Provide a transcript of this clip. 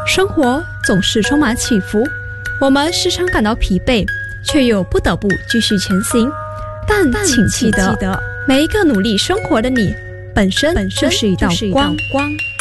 生活总是充满起伏，我们时常感到疲惫，却又不得不继续前行。但请记得，每一个努力生活的你，本身就是一道光。